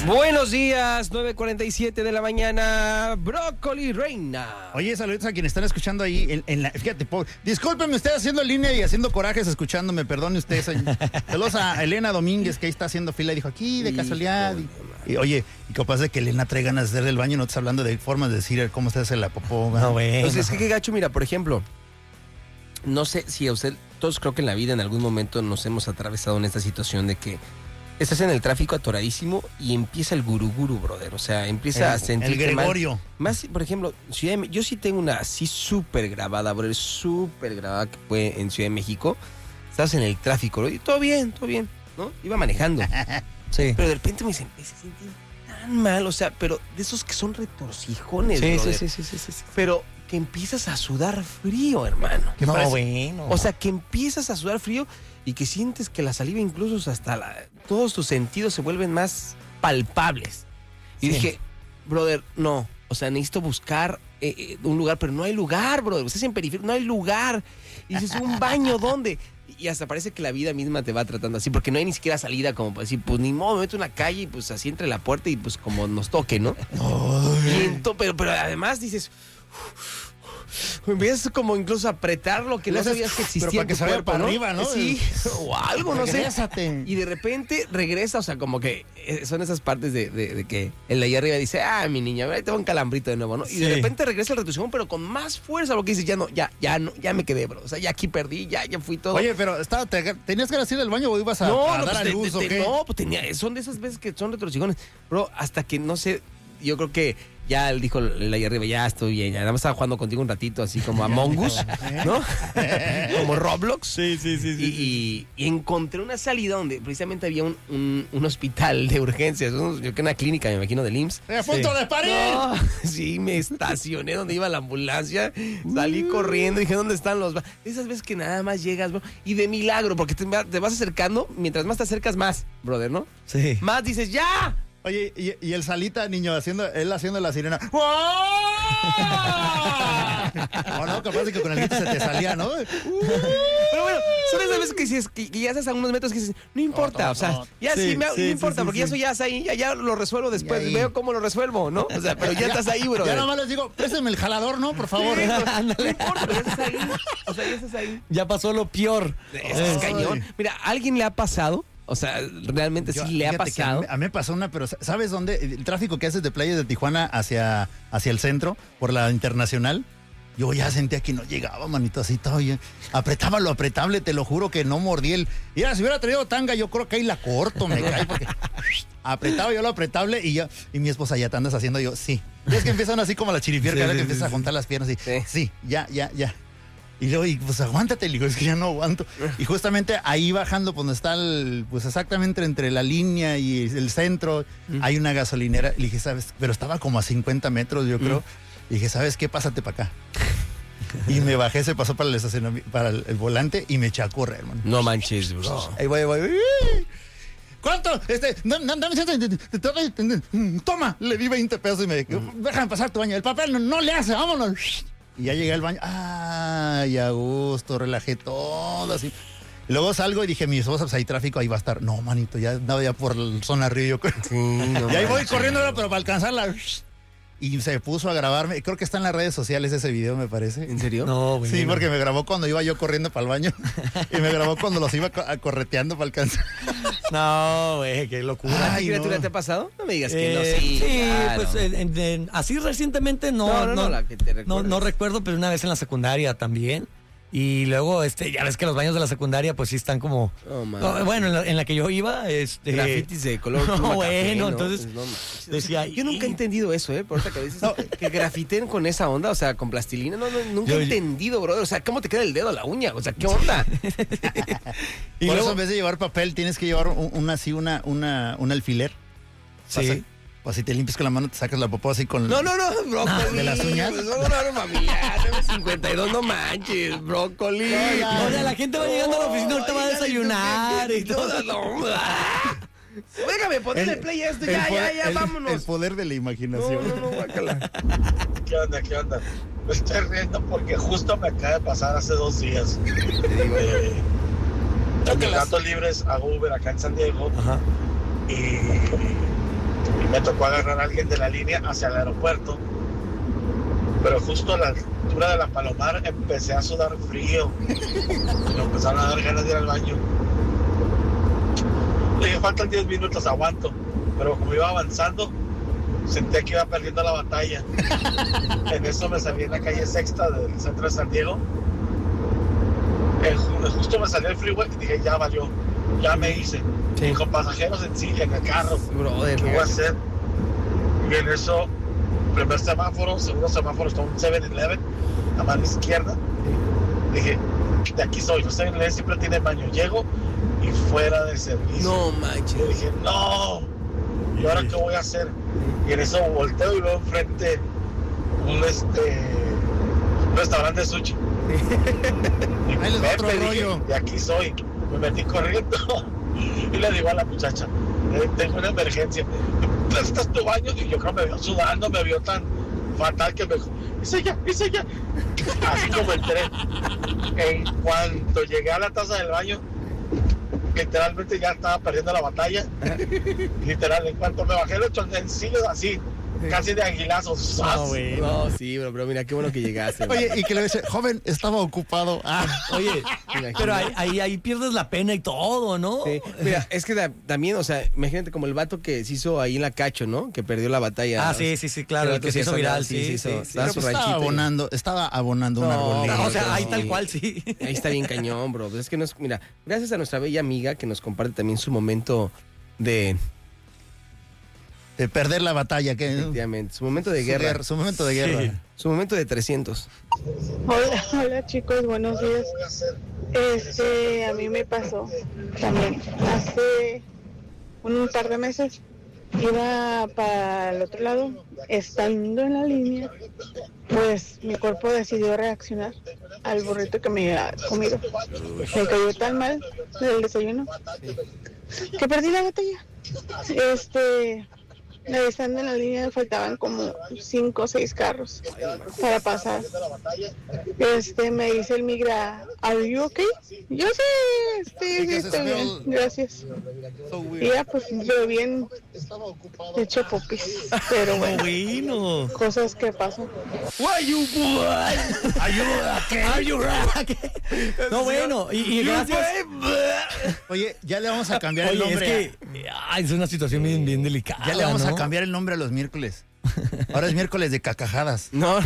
Buenos días, 9:47 de la mañana, Brócoli Reina. Oye, saludos a quienes están escuchando ahí en la... Fíjate, discúlpeme usted haciendo línea y haciendo corajes escuchándome, perdone usted. Saludos a Elena Domínguez, que ahí está haciendo fila y dijo, aquí, de casualidad. Y oye, y capaz de que Elena trae ganas de hacer del baño, no estás hablando de formas de decir cómo se hace la popó. No, bueno. Entonces, es que qué gacho, mira, por ejemplo, no sé si a usted, todos creo que en la vida en algún momento nos hemos atravesado en esta situación de que estás en el tráfico atoradísimo y empieza el guruguru, brother. O sea, empieza a sentir el Gregorio. Más, por ejemplo, yo sí tengo una así súper grabada, brother, súper grabada que fue en Ciudad de México. Estabas en el tráfico, ¿no? Y todo bien, ¿no? Iba manejando. Sí. Pero de repente me empecé a sentir tan mal, o sea, pero de esos que son retorcijones, brother. Sí. Pero que empiezas a sudar frío, hermano. No, bueno. O sea, que empiezas a sudar frío y que sientes que la saliva incluso hasta todos tus sentidos se vuelven más palpables. Y dije, brother, no, o sea, necesito buscar un lugar, pero no hay lugar, brother. Estás en periferia, no hay lugar. Y dices, ¿un baño dónde? Y hasta parece que la vida misma te va tratando así, porque no hay ni siquiera salida como para decir, pues ni modo, me meto en una calle y pues así entre la puerta y pues como nos toque, ¿no? Pero además dices... Empiezas como incluso a apretar lo que no sabías que existía. Pero para que se vaya para arriba, ¿no? Sí, o algo, no sé. Regrésate. Y de repente regresa, o sea, como que son esas partes de que el de allá arriba dice, mi niña, ahí te va un calambrito de nuevo, ¿no? Y de repente regresa el retorcijón, pero con más fuerza, porque dices, ya me quedé, bro. O sea, ya aquí perdí, ya fui todo. Oye, pero ¿tenías que ir al baño o ibas a dar a luz o qué? No, pues son de esas veces que son retorcijones. Bro, hasta que, no sé, yo creo que ya él dijo el ahí arriba, ya estoy bien, ya nada más estaba jugando contigo un ratito, así como Among Us, ¿no? Como Roblox. Sí. Y encontré una salida donde precisamente había un hospital de urgencias, yo creo que una clínica, me imagino, del IMSS. ¡A punto de parir! No, sí, me estacioné donde iba la ambulancia, salí corriendo, dije, ¿dónde están los...? Esas veces que nada más llegas, bro, y de milagro, porque te vas acercando, mientras más te acercas, más, brother, ¿no? Sí. Más dices, ¡ya! Oye, y el Salita, niño, haciendo la sirena. ¡Oh! No, capaz de que con el grito se te salía, ¿no? Pero bueno, son esas veces que ya estás a unos metros que dices, no importa, o sea, ya no importa, porque ya soy ahí, ya lo resuelvo después, veo cómo lo resuelvo, ¿no? O sea, pero ya estás ahí, bro. Ya nomás les digo, préstame el jalador, ¿no? Por favor. Sí, no importa, pero ya estás ahí. O sea, ya estás ahí. Ya pasó lo peor. Eso es cañón. Mira, ¿a alguien le ha pasado? O sea, realmente sí le ha pasado. A mí me pasó una, pero ¿sabes dónde? El tráfico que haces de playas de Tijuana hacia el centro, por la Internacional. Yo ya sentía que no llegaba, manito, así todo bien. Apretaba lo apretable, te lo juro que no mordí el... Mira, si hubiera traído tanga, yo creo que ahí la corto, me cae, porque... Apretaba yo lo apretable y mi esposa, ya te andas haciendo, yo, sí. Y es que empiezan así como la chirifierca, que empiezas a juntar las piernas y... Sí, ya. Y luego, pues aguántate, le digo, es que ya no aguanto. Y justamente ahí bajando, pues donde está pues exactamente entre la línea y el centro, hay una gasolinera. Le dije, ¿sabes? Pero estaba como a 50 metros, yo creo. Y dije, ¿sabes qué? Pásate para acá. Y me bajé, se pasó para el estacionamiento, para el volante y me eché a correr, hermano. No manches, bro. Ahí voy. ¿Cuánto? Toma, le di 20 pesos y me dijo, déjame pasar tu baño. El papel no le hace, vámonos. Y ya llegué al baño, ay, a gusto, relajé todo así. Y luego salgo y dije, mi esposa, pues hay tráfico, ahí va a estar. No, manito, ya andaba ya por zona Río. Sí, no y ahí voy corriendo, pero para alcanzarla. Y se puso a grabarme. Creo que está en las redes sociales ese video, me parece. ¿En serio? No, bueno. Sí, porque me grabó cuando iba yo corriendo para el baño. Y me grabó cuando los iba correteando para alcanzar. No, güey, qué locura. ¿Qué criatura te ha pasado? No me digas que no. Sí, claro. pues así recientemente no la que te no recuerdo, pero una vez en la secundaria también. Y luego, ya ves que los baños de la secundaria, pues sí están como... bueno, en la que yo iba, grafitis de color no, bueno, café, entonces... No, decía... Yo nunca he entendido eso, por ahorita que dices, que grafiten con esa onda, o sea, con plastilina, nunca he entendido, brother, o sea, ¿cómo te queda el dedo a la uña? O sea, ¿qué onda? Y por eso en vez de llevar papel, tienes que llevar un alfiler. Sí. O si te limpias con la mano, te sacas la popó así con... No, brócoli. ¿De las uñas? No, familiar, 52, no manches, brócoli. Oye, la gente va llegando a la oficina, ahorita va a desayunar y todo. Déjame ponerle el play a esto, ya, vámonos. El poder de la imaginación. No, guácala. ¿Qué onda? Me estoy riendo porque justo me acaba de pasar hace 2 días. En mis ratos libres hago Uber acá en San Diego. Ajá. Y me tocó agarrar a alguien de la línea hacia el aeropuerto, pero justo a la altura de la Palomar empecé a sudar frío y me empezaron a dar ganas de ir al baño. Le dije, faltan 10 minutos, aguanto, pero como iba avanzando sentía que iba perdiendo la batalla. En eso me salí en la calle Sexta del centro de San Diego. Justo me salió el freeway y dije, ya valió, ya me hice. Sí. Y con pasajeros en el carro. Brother, ¿qué voy a hacer? Y en eso, primer semáforo, segundo semáforo, está un 7-Eleven a mano izquierda. Dije, de aquí soy. Los 7-Eleven siempre tienen baño. Llego y fuera de servicio. No manches. Y dije, no. ¿Y ahora qué voy a hacer? Y en eso volteo y veo enfrente un restaurante de sushi. Y ahí les va otro rollo. De aquí soy. Me metí corriendo y le digo a la muchacha, tengo una emergencia. ¿Prestas tu baño? Y yo creo que me vio sudando, me vio tan fatal que me dijo, es ella. Así como entré. En cuanto llegué a la taza del baño, literalmente ya estaba perdiendo la batalla. Literal, en cuanto me bajé los calzoncillos así, casi de aguilazos. No, sí, pero mira, qué bueno que llegaste. Oye, y que le dice, joven, estaba ocupado. Oye, pero ahí pierdes la pena y todo, ¿no? Sí. Mira, es que también, o sea, imagínate como el vato que se hizo ahí en la Cacho, ¿no? Que perdió la batalla. Sí, claro, el que se hizo viral, sí. Estaba abonando un arbolito. O sea, ahí tal cual, sí. Ahí está bien cañón, bro. Pues es que mira, gracias a nuestra bella amiga que nos comparte también su momento de perder la batalla. Efectivamente, su momento de guerra. Su momento de guerra. Sí. Su momento de 300. Hola chicos, buenos días. A mí me pasó también. Hace un par de meses iba para el otro lado, estando en la línea, pues mi cuerpo decidió reaccionar al burrito que me había comido. Me cayó tan mal el desayuno que perdí la batalla. Estando en la línea faltaban como 5 o 6 carros para pasar. Me dice el migra, ¿are you okay? Yo sí, estoy bien, gracias. Y ya pues yo bien hecho popis, pero bueno, cosas que pasan. No, bueno, y gracias. Oye, ya le vamos a cambiar el nombre. Es una situación bien delicada. Ya le vamos a cambiar el nombre a los miércoles. Ahora es miércoles de cacajadas. No.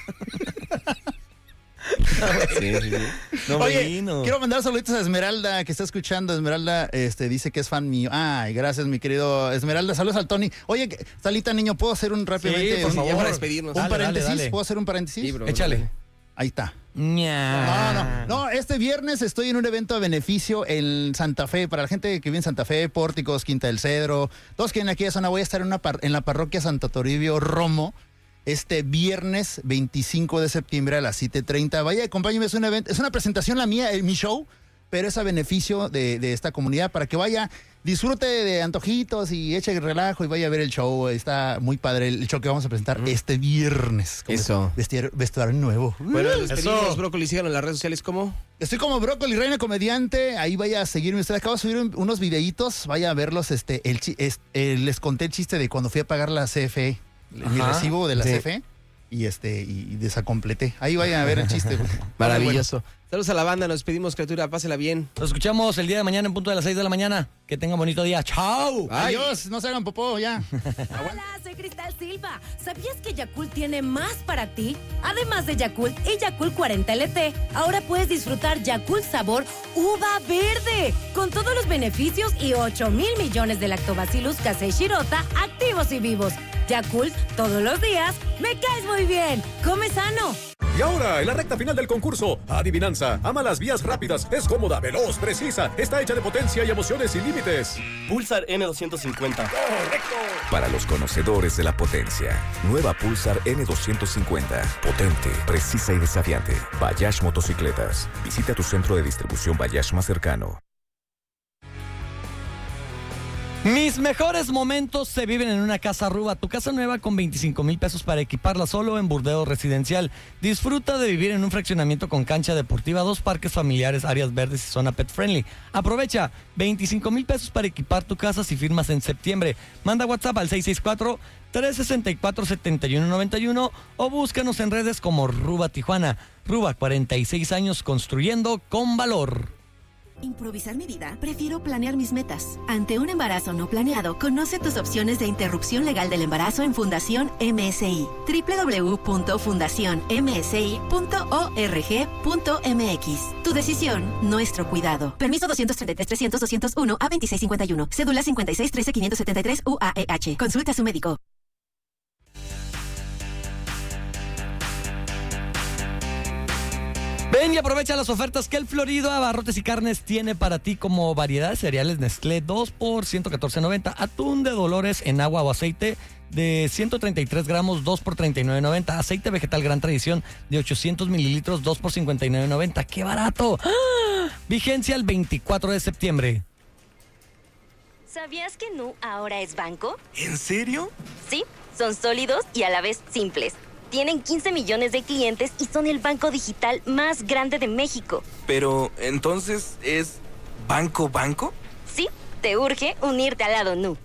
Oye, quiero mandar saluditos a Esmeralda, que está escuchando. Esmeralda dice que es fan mío. Ay, gracias, mi querido Esmeralda. Saludos al Tony. Oye, Salita, niño, ¿puedo hacer un rápidamente? Sí, por favor, para despedirnos. Un paréntesis. Dale. ¿Puedo hacer un paréntesis? Sí, bro. Échale. Ahí está. No, No, este viernes estoy en un evento a beneficio en Santa Fe, para la gente que vive en Santa Fe, Pórticos, Quinta del Cedro, todos que en aquella zona. Voy a estar en la parroquia Santo Toribio Romo este viernes 25 de septiembre a las 7:30. Vaya, acompáñenme, es un evento, es una presentación la mía, mi show, pero es a beneficio de esta comunidad, para que vaya, disfrute de antojitos y eche el relajo y vaya a ver el show. Está muy padre el show que vamos a presentar este viernes. Eso. Vestuario nuevo. Bueno, les pedimos, Brócoli, síganos en las redes sociales, ¿cómo? Estoy como Brócoli Reina Comediante, ahí vaya a seguirme usted. Acabo de subir unos videitos, vaya a verlos. Les conté el chiste de cuando fui a pagar la CFE, mi recibo de la CFE, y desacompleté. Ahí vayan a ver el chiste. Maravilloso. Saludos a la banda, nos despedimos, criatura, pásela bien. Nos escuchamos el día de mañana en punto de las 6 de la mañana. Que tengan bonito día. ¡Chao! Adiós, no se hagan popó ya. Hola, soy Cristal Silva. ¿Sabías que Yakult tiene más para ti? Además de Yakult y Yakult 40 LT, ahora puedes disfrutar Yakult sabor uva verde, con todos los beneficios y 8,000 millones de lactobacillus casei shirota activos y vivos. Yakult, todos los días, me caes muy bien. Come sano. Y ahora, en la recta final del concurso, adivinanza, ama las vías rápidas, es cómoda, veloz, precisa, está hecha de potencia y emociones sin límites. Pulsar N250. ¡Correcto! Para los conocedores de la potencia, nueva Pulsar N250. Potente, precisa y desafiante. Bayash Motocicletas. Visita tu centro de distribución Bayash más cercano. Mis mejores momentos se viven en una casa Ruba, tu casa nueva con 25,000 pesos para equiparla solo en Burdeo Residencial. Disfruta de vivir en un fraccionamiento con cancha deportiva, 2 parques familiares, áreas verdes y zona pet friendly. Aprovecha 25,000 pesos para equipar tu casa si firmas en septiembre. Manda WhatsApp al 664-364-7191 o búscanos en redes como Ruba Tijuana. Ruba, 46 años construyendo con valor. ¿Improvisar mi vida? Prefiero planear mis metas. Ante un embarazo no planeado, conoce tus opciones de interrupción legal del embarazo en Fundación MSI. www.fundacionmsi.org.mx. Tu decisión, nuestro cuidado. Permiso 233-300-201 a 2651. Cédula 5613-573 UAEH. Consulta a su médico. Ven y aprovecha las ofertas que el Florido Abarrotes y Carnes tiene para ti, como variedad de cereales Nestlé 2 por $114.90, atún de Dolores en agua o aceite de 133 gramos 2 por $39.90, aceite vegetal Gran Tradición de 800 mililitros 2 por $59.90. ¡Qué barato! ¡Ah! Vigencia el 24 de septiembre. ¿Sabías que Nu ahora es banco? ¿En serio? Sí, son sólidos y a la vez simples. Tienen 15 millones de clientes y son el banco digital más grande de México. Pero, ¿entonces es banco? Sí, te urge unirte al lado Nu.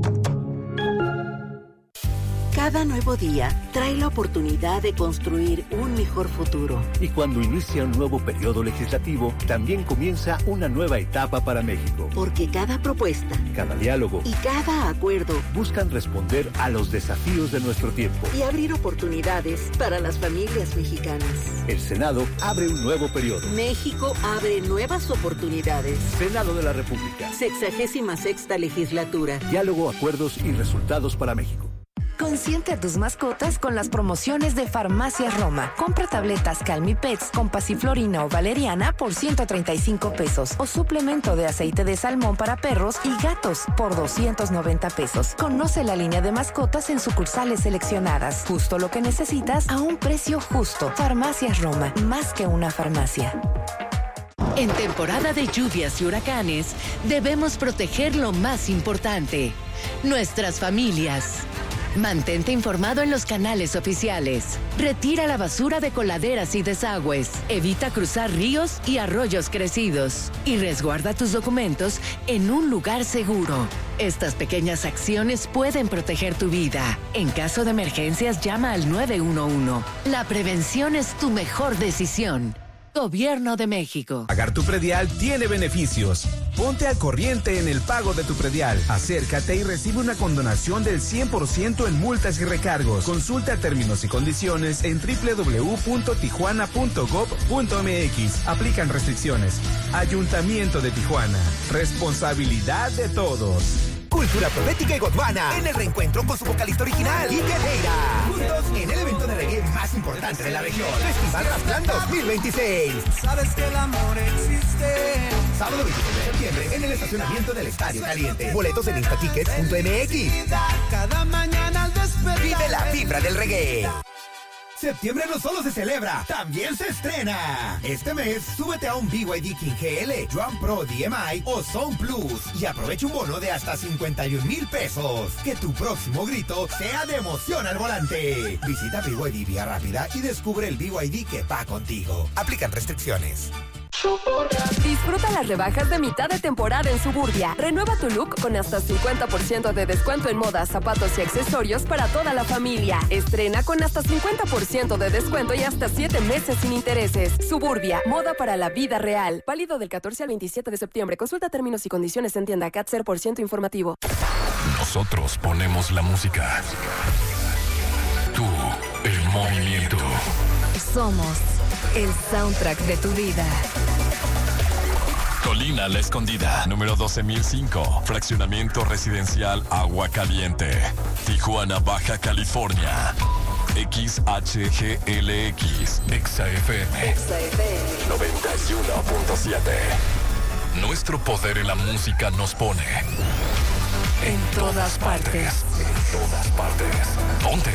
Cada nuevo día trae la oportunidad de construir un mejor futuro. Y cuando inicia un nuevo periodo legislativo, también comienza una nueva etapa para México. Porque cada propuesta, cada diálogo y cada acuerdo buscan responder a los desafíos de nuestro tiempo y abrir oportunidades para las familias mexicanas. El Senado abre un nuevo periodo. México abre nuevas oportunidades. Senado de la República. 66ª legislatura. Diálogo, acuerdos y resultados para México. Consiente a tus mascotas con las promociones de Farmacias Roma. Compra tabletas Calmipets con pasiflorina o valeriana por 135 pesos o suplemento de aceite de salmón para perros y gatos por 290 pesos. Conoce la línea de mascotas en sucursales seleccionadas. Justo lo que necesitas a un precio justo. Farmacias Roma, más que una farmacia. En temporada de lluvias y huracanes, debemos proteger lo más importante, nuestras familias. Mantente informado en los canales oficiales. Retira la basura de coladeras y desagües. Evita cruzar ríos y arroyos crecidos. Y resguarda tus documentos en un lugar seguro. Estas pequeñas acciones pueden proteger tu vida. En caso de emergencias, llama al 911. La prevención es tu mejor decisión. Gobierno de México. Pagar tu predial tiene beneficios. Ponte al corriente en el pago de tu predial. Acércate y recibe una condonación del 100% en multas y recargos. Consulta términos y condiciones en www.tijuana.gov.mx. Aplican restricciones. Ayuntamiento de Tijuana. Responsabilidad de todos. Cultura Profética y Gondwana en el reencuentro con su vocalista original, Ike Neira. Juntos en el evento de reggae más importante de la región, Festival Rasplan 2026. Sabes que el amor existe. Sábado 26 de septiembre en el estacionamiento del Estadio Caliente. Boletos en instatickets.mx. Cada mañana al despertar. Vive la vibra del reggae. Septiembre no solo se celebra, también se estrena. Este mes, súbete a un BYD King GL, Drum Pro DMI o Sound Plus y aprovecha un bono de hasta 51,000 pesos. Que tu próximo grito sea de emoción al volante. Visita BYD Vía Rápida y descubre el BYD que va contigo. Aplican restricciones. Disfruta las rebajas de mitad de temporada en Suburbia. Renueva tu look con hasta 50% de descuento en modas, zapatos y accesorios para toda la familia. Estrena con hasta 50% de descuento y hasta 7 meses sin intereses. Suburbia, moda para la vida real. Válido del 14 al 27 de septiembre. Consulta términos y condiciones en tienda CAT 0% informativo. Nosotros ponemos la música. Tú, el movimiento. Somos el soundtrack de tu vida. Colina La Escondida, número 12,005. Fraccionamiento residencial Agua Caliente. Tijuana, Baja California. XHGLX. XFM 91.7. Nuestro poder en la música nos pone en todas partes. En todas partes. ¿Dónde?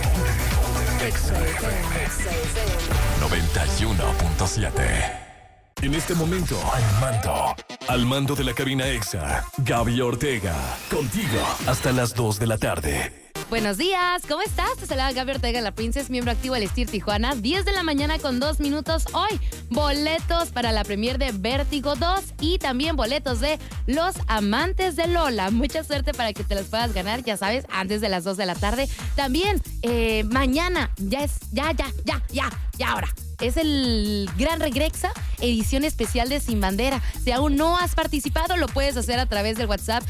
XFM 91.7. En este momento, al mando de la cabina EXA, Gaby Ortega, contigo hasta las 2 de la tarde. Buenos días, ¿cómo estás? Te saluda Gaby Ortega, la Princess, miembro activo del STIR Tijuana. 10 de la mañana con 2 minutos. Hoy, boletos para la premier de Vértigo 2 y también boletos de Los Amantes de Lola. Mucha suerte para que te los puedas ganar, ya sabes, antes de las 2 de la tarde. También, mañana, ya ahora. Es el Gran Regrexa, edición especial de Sin Bandera. Si aún no has participado, lo puedes hacer a través del WhatsApp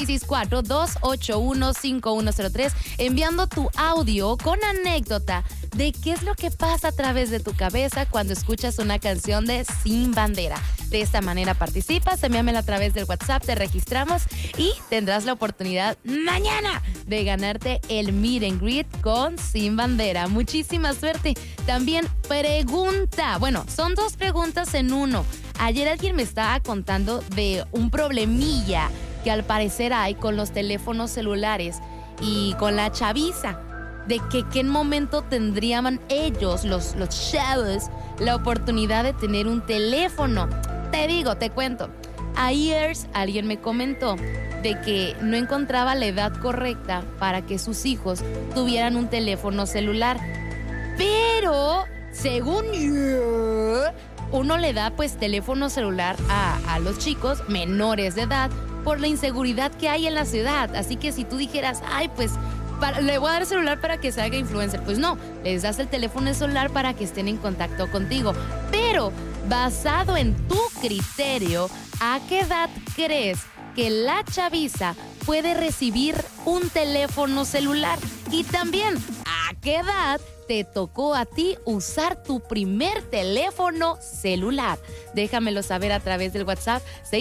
664-281-5103, enviando tu audio con anécdota de qué es lo que pasa a través de tu cabeza cuando escuchas una canción de Sin Bandera. De esta manera participas, envíamela a través del WhatsApp, te registramos y tendrás la oportunidad mañana de ganarte el Meet and Greet con Sin Bandera. Muchísima suerte. También pregunta. Bueno, son 2 preguntas en uno. Ayer alguien me estaba contando de un problemilla que al parecer hay con los teléfonos celulares y con la chaviza. De que en momento tendrían ellos, los chavos, la oportunidad de tener un teléfono. Te cuento. Ayer alguien me comentó de que no encontraba la edad correcta para que sus hijos tuvieran un teléfono celular. Pero, según yo, uno le da pues teléfono celular a los chicos menores de edad por la inseguridad que hay en la ciudad. Así que si tú dijeras, ay, pues le voy a dar celular para que se haga influencer. Pues no, les das el teléfono celular para que estén en contacto contigo. Pero, basado en tu criterio, ¿a qué edad crees que la chaviza puede recibir un teléfono celular? Y también, ¿a qué edad te tocó a ti usar tu primer teléfono celular? Déjamelo saber a través del WhatsApp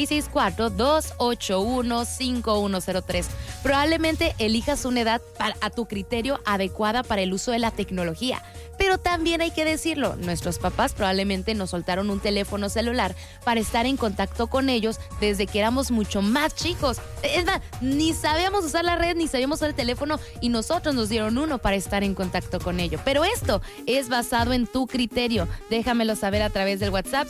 664-281-5103. Probablemente elijas una edad a tu criterio adecuada para el uso de la tecnología. Pero también hay que decirlo, nuestros papás probablemente nos soltaron un teléfono celular para estar en contacto con ellos desde que éramos mucho más chicos. Es más, ni sabíamos usar la red, ni sabíamos usar el teléfono y nosotros nos dieron uno para estar en contacto con ellos. Pero esto es basado en tu criterio. Déjamelo saber a través del WhatsApp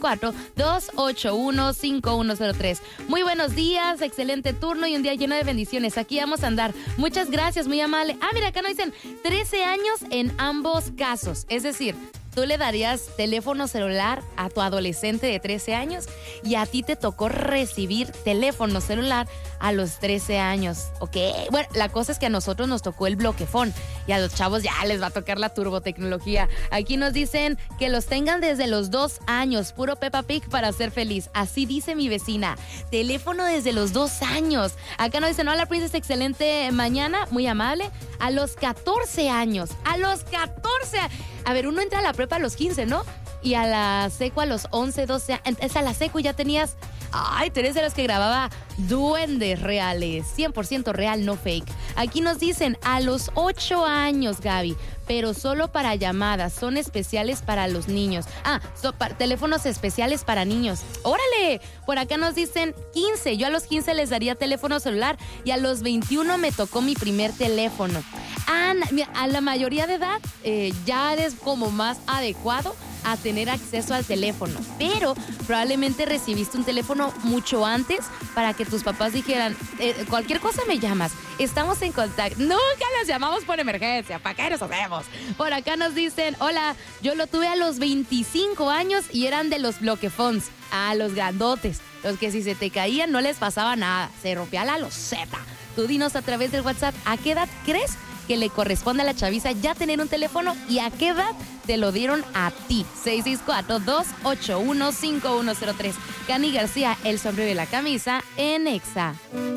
664-281-5103. Muy buenos días, excelente turno y un día lleno de bendiciones. Aquí vamos a andar. Muchas gracias, muy amable. Mira, acá nos dicen 13 años en ambos casos. Es decir, tú le darías teléfono celular a tu adolescente de 13 años y a ti te tocó recibir teléfono celular a los 13 años, ¿ok? Bueno, la cosa es que a nosotros nos tocó el bloquefón y a los chavos ya les va a tocar la turbotecnología. Aquí nos dicen que los tengan desde los 2 años, puro Peppa Pig para ser feliz. Así dice mi vecina. Teléfono desde los 2 años. Acá nos dicen, hola, Princess, excelente mañana, muy amable. A los 14 años. A los 14. A ver, uno entra a la prepa a los 15, ¿no? Y a la secu a los 11, 12 años. Es a la secu ya tenías... Ay, tú eres de los que grababa duendes reales. 100% real, no fake. Aquí nos dicen a los 8 años, Gaby. Pero solo para llamadas. Son especiales para los niños. Teléfonos especiales para niños. ¡Órale! Por acá nos dicen 15. Yo a los 15 les daría teléfono celular. Y a los 21 me tocó mi primer teléfono. A la mayoría de edad ya eres como más adecuado a tener acceso al teléfono, pero probablemente recibiste un teléfono mucho antes para que tus papás dijeran, cualquier cosa me llamas, estamos en contacto. Nunca los llamamos por emergencia, ¿para qué nos hacemos? Por acá nos dicen, hola, yo lo tuve a los 25 años y eran de los bloquephones, los grandotes, los que si se te caían no les pasaba nada, se rompía la loseta. Tú dinos a través del WhatsApp, ¿a qué edad crees que le corresponde a la chaviza ya tener un teléfono y a qué edad te lo dieron a ti? 664-281-5103. Cani García, el sombrero de la camisa en EXA.